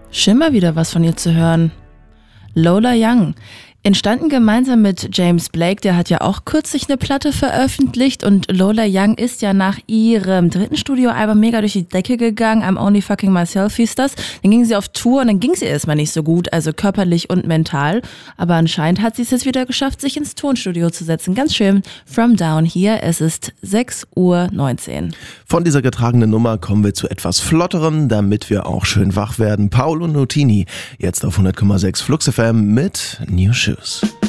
Schön mal wieder was von ihr zu hören. Lola Young. Entstanden gemeinsam mit James Blake, der hat ja auch kürzlich eine Platte veröffentlicht und Lola Young ist ja nach ihrem 3. Studioalbum mega durch die Decke gegangen, I'm Only Fucking Myself hieß das. Dann ging sie auf Tour und dann ging sie erstmal nicht so gut, also körperlich und mental, aber anscheinend hat sie es jetzt wieder geschafft, sich ins Tonstudio zu setzen. Ganz schön, From Down hier, es ist 6:19 Uhr. Von dieser getragenen Nummer kommen wir zu etwas Flotterem, damit wir auch schön wach werden. Paolo Nutini, jetzt auf 100,6 Flux FM mit New Shoes.